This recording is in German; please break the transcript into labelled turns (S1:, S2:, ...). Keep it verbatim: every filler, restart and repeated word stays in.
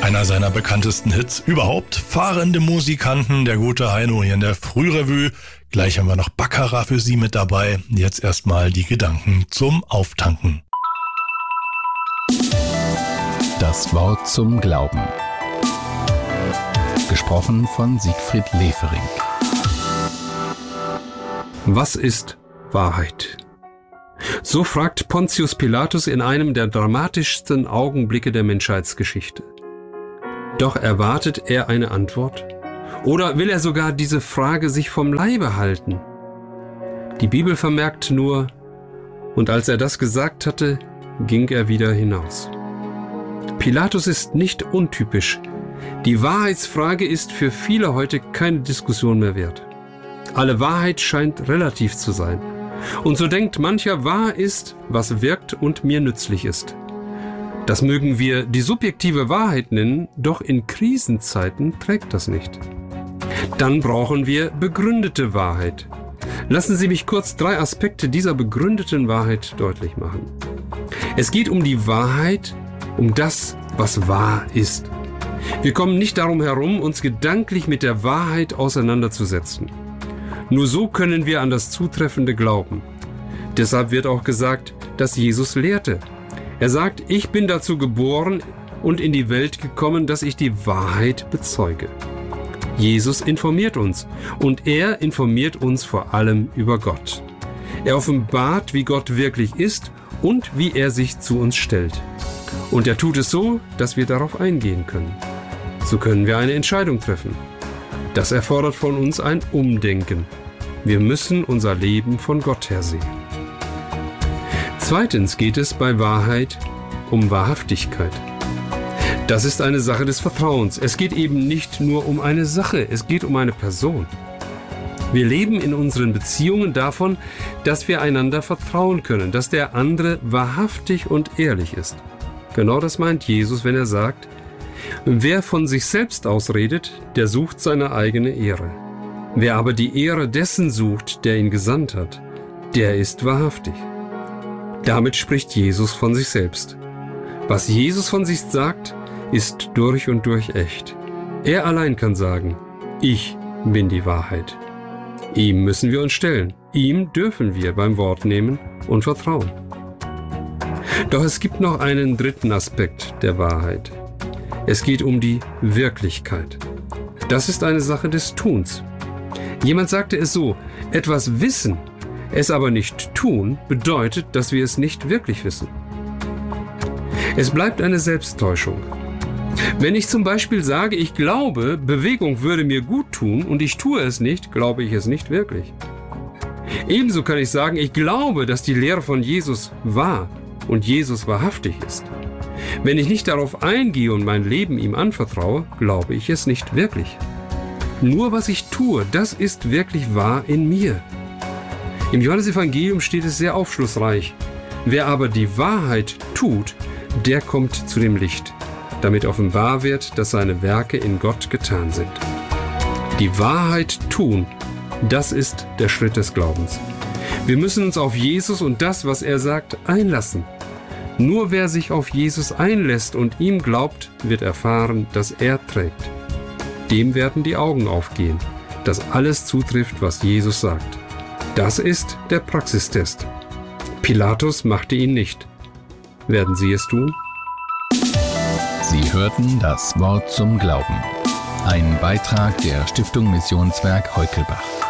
S1: Einer seiner bekanntesten Hits überhaupt. Fahrende Musikanten, der gute Heino hier in der Frührevue. Gleich haben wir noch Baccarat für Sie mit dabei. Jetzt erstmal die Gedanken zum Auftanken.
S2: Das Wort zum Glauben. Gesprochen von Siegfried Lefering.
S3: Was ist Wahrheit? So fragt Pontius Pilatus in einem der dramatischsten Augenblicke der Menschheitsgeschichte. Doch erwartet er eine Antwort? Oder will er sogar diese Frage sich vom Leibe halten? Die Bibel vermerkt nur, und als er das gesagt hatte, ging er wieder hinaus. Pilatus ist nicht untypisch. Die Wahrheitsfrage ist für viele heute keine Diskussion mehr wert. Alle Wahrheit scheint relativ zu sein. Und so denkt mancher, wahr ist, was wirkt und mir nützlich ist. Das mögen wir die subjektive Wahrheit nennen, doch in Krisenzeiten trägt das nicht. Dann brauchen wir begründete Wahrheit. Lassen Sie mich kurz drei Aspekte dieser begründeten Wahrheit deutlich machen. Es geht um die Wahrheit, um das, was wahr ist. Wir kommen nicht darum herum, uns gedanklich mit der Wahrheit auseinanderzusetzen. Nur so können wir an das Zutreffende glauben. Deshalb wird auch gesagt, dass Jesus lehrte. Er sagt, ich bin dazu geboren und in die Welt gekommen, dass ich die Wahrheit bezeuge. Jesus informiert uns und er informiert uns vor allem über Gott. Er offenbart, wie Gott wirklich ist und wie er sich zu uns stellt. Und er tut es so, dass wir darauf eingehen können. So können wir eine Entscheidung treffen. Das erfordert von uns ein Umdenken. Wir müssen unser Leben von Gott her sehen. Zweitens geht es bei Wahrheit um Wahrhaftigkeit. Das ist eine Sache des Vertrauens. Es geht eben nicht nur um eine Sache, es geht um eine Person. Wir leben in unseren Beziehungen davon, dass wir einander vertrauen können, dass der andere wahrhaftig und ehrlich ist. Genau das meint Jesus, wenn er sagt, wer von sich selbst ausredet, der sucht seine eigene Ehre. Wer aber die Ehre dessen sucht, der ihn gesandt hat, der ist wahrhaftig. Damit spricht Jesus von sich selbst. Was Jesus von sich sagt, ist durch und durch echt. Er allein kann sagen, ich bin die Wahrheit. Ihm müssen wir uns stellen. Ihm dürfen wir beim Wort nehmen und vertrauen. Doch es gibt noch einen dritten Aspekt der Wahrheit. Es geht um die Wirklichkeit. Das ist eine Sache des Tuns. Jemand sagte es so, etwas wissen, es aber nicht tun, bedeutet, dass wir es nicht wirklich wissen. Es bleibt eine Selbsttäuschung. Wenn ich zum Beispiel sage, ich glaube, Bewegung würde mir gut tun und ich tue es nicht, glaube ich es nicht wirklich. Ebenso kann ich sagen, ich glaube, dass die Lehre von Jesus wahr und Jesus wahrhaftig ist. Wenn ich nicht darauf eingehe und mein Leben ihm anvertraue, glaube ich es nicht wirklich. Nur was ich tue, das ist wirklich wahr in mir. Im Johannesevangelium steht es sehr aufschlussreich. Wer aber die Wahrheit tut, der kommt zu dem Licht, damit offenbar wird, dass seine Werke in Gott getan sind. Die Wahrheit tun, das ist der Schritt des Glaubens. Wir müssen uns auf Jesus und das, was er sagt, einlassen. Nur wer sich auf Jesus einlässt und ihm glaubt, wird erfahren, dass er trägt. Dem werden die Augen aufgehen, dass alles zutrifft, was Jesus sagt. Das ist der Praxistest. Pilatus machte ihn nicht. Werden Sie es tun?
S2: Sie hörten das Wort zum Glauben. Ein Beitrag der Stiftung Missionswerk Heukelbach.